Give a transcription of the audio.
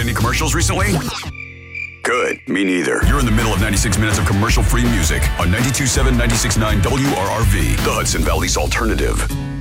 any commercials recently? Good, me neither. You're in the middle of 96 minutes of commercial-free music on 92.7, 96.9 WRRV, the Hudson Valley's alternative.